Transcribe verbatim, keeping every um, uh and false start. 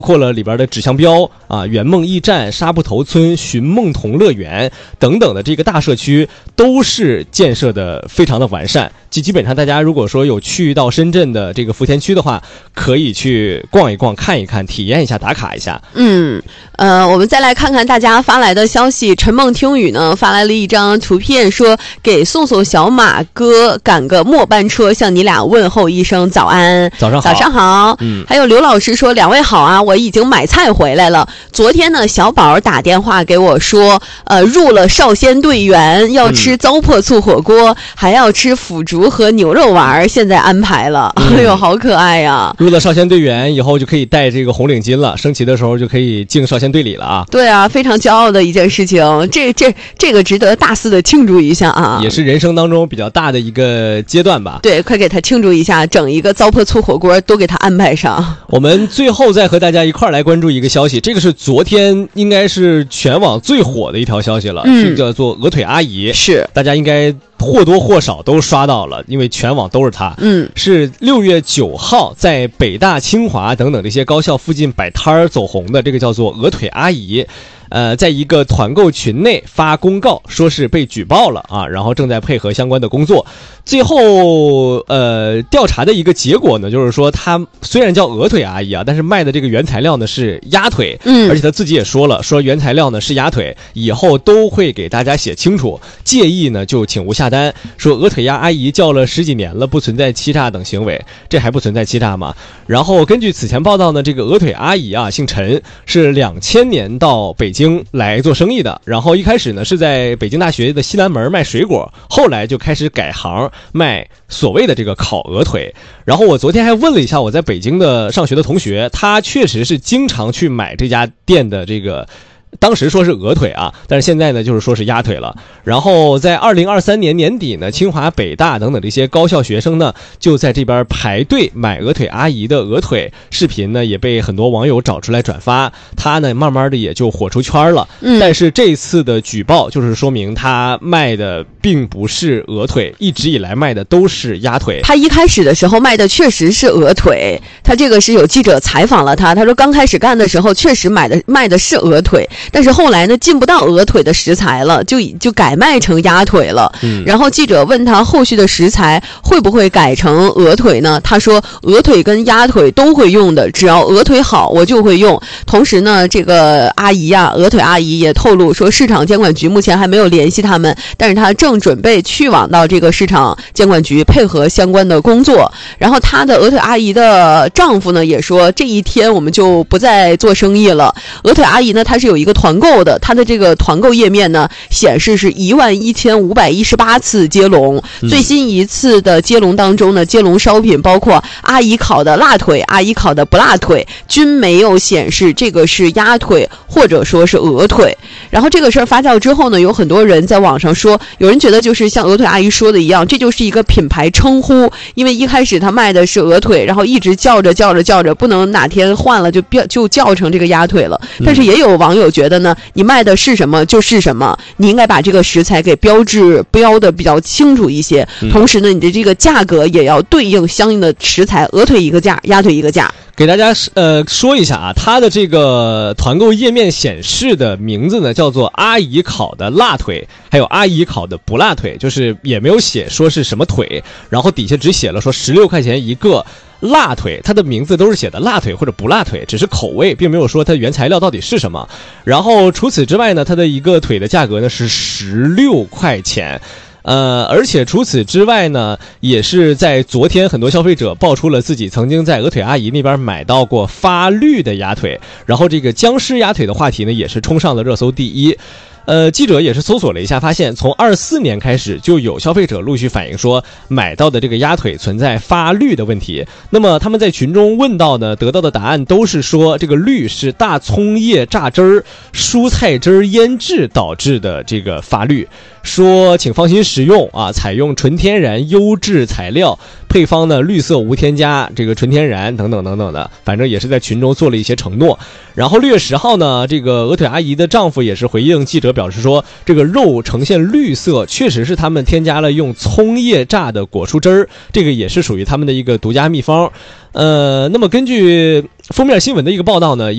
括了里边的纸箱标啊、圆梦驿站、沙布头村、寻梦童乐园等等的这个大社区，都是建设的非常的完善。基基本上大家如果说有去到深圳的这个福田区的话，可以去逛一逛、看一看、体验一下、打卡一下。 嗯，呃，我们再来看看大家发来的消息。陈梦听雨呢发来了一张图片，说给宋宋小马哥赶个末班车，向你俩问候一声早安。 早上好。 早上好。嗯。还有刘老师说，两位好啊，我已经买菜回来了。昨天呢，小宝打电话给我说，呃，入了少先队员，要吃糟粕醋火锅，嗯、还要吃腐竹和牛肉丸，现在安排了。嗯、哎呦，好可爱呀！ 入了少先队员以后，就可以带这个红领巾了，升旗的时候就可以进少先队里了啊。 对啊，非常骄傲的一件事情，这这这个值得大肆的庆祝一下啊！ 也是人生当中比较大的一个阶段吧。 对，快给他庆祝一下，整一个糟粕醋火锅都给他安排上。 我们最后再和大家一块儿来关注一个消息，这个是昨天应该是全网最火的一条消息了，嗯、是叫做鹅腿阿姨， 是大家应该或多或少都刷到了，因为全网都是他。 嗯， 是六月九号在北大、清华等等这些高校附近摆摊儿走红的，这个叫做鹅腿阿姨。呃，在一个团购群内发公告，说是被举报了啊，然后正在配合相关的工作。最后，呃，调查的一个结果呢，就是说他虽然叫鹅腿阿姨啊，但是卖的这个原材料呢是鸭腿， 嗯， 而且他自己也说了，说原材料呢是鸭腿，以后都会给大家写清楚，介意呢就请勿下单。说鹅腿鸭阿姨叫了十几年了，不存在欺诈等行为，这还不存在欺诈吗？然后根据此前报道呢，这个鹅腿阿姨啊，姓陈，是两千年到北京来做生意的，然后一开始呢是在北京大学的西南门卖水果，后来就开始改行卖所谓的这个烤鹅腿。然后我昨天还问了一下我在北京的上学的同学，他确实是经常去买这家店的这个，当时说是鹅腿啊，但是现在呢就是说是鸭腿了。然后在二零二三年年底呢，清华、北大等等这些高校学生呢就在这边排队买鹅腿阿姨的鹅腿，视频呢也被很多网友找出来转发，他呢慢慢的也就火出圈了。 嗯， 但是这次的举报就是说明他卖的并不是鹅腿，一直以来卖的都是鸭腿。 他一开始的时候卖的确实是鹅腿，他这个是有记者采访了他，他说刚开始干的时候确实买的卖的是鹅腿，但是后来呢进不到鹅腿的食材了，就就改卖成鸭腿了。 嗯， 然后记者问他后续的食材会不会改成鹅腿呢？他说鹅腿跟鸭腿都会用的，只要鹅腿好我就会用。同时呢，这个阿姨啊，鹅腿阿姨也透露说，市场监管局目前还没有联系他们，但是他正准备去往到这个市场监管局配合相关的工作。然后他的鹅腿阿姨的丈夫呢也说，这一天我们就不再做生意了。鹅腿阿姨呢，她是有一个团购的，它的这个团购页面呢显示是一万一千五百一十八次接龙、嗯、最新一次的接龙当中呢，接龙烧品包括阿姨烤的辣腿、阿姨烤的不辣腿，均没有显示这个是鸭腿或者说是鹅腿。然后这个事儿发酵之后呢，有很多人在网上说，有人觉得就是像鹅腿阿姨说的一样，这就是一个品牌称呼，因为一开始他卖的是鹅腿，然后一直叫着叫着叫着，不能哪天换了就标就叫成这个鸭腿了。但是也有网友觉得呢，你卖的是什么就是什么，你应该把这个食材给标志标的比较清楚一些，同时呢你的这个价格也要对应相应的食材，鹅腿一个价，鸭腿一个价。 给大家呃说一下啊，它的这个团购页面显示的名字呢叫做阿姨烤的辣腿，还有阿姨烤的不辣腿，就是也没有写说是什么腿，然后底下只写了说十六块钱一个辣腿，它的名字都是写的辣腿或者不辣腿，只是口味，并没有说它原材料到底是什么。然后除此之外呢，它的一个腿的价格呢是十六块钱。呃，而且除此之外呢，也是在昨天很多消费者爆出了自己曾经在鹅腿阿姨那边买到过发绿的鸭腿，然后这个僵尸鸭腿的话题呢也是冲上了热搜第一。呃，记者也是搜索了一下，发现从二四年开始就有消费者陆续反映说买到的这个鸭腿存在发绿的问题。那么他们在群中问到呢，得到的答案都是说这个绿是大葱叶榨汁儿、蔬菜汁儿腌制导致的这个发绿。说请放心食用啊，采用纯天然优质材料，配方呢绿色无添加，这个纯天然等等等等的，反正也是在群中做了一些承诺。然后六月十号呢，这个鹅腿阿姨的丈夫也是回应记者表示说，这个肉呈现绿色确实是他们添加了用葱叶榨的果蔬汁儿，这个也是属于他们的一个独家秘方。呃，那么根据封面新闻的一个报道呢，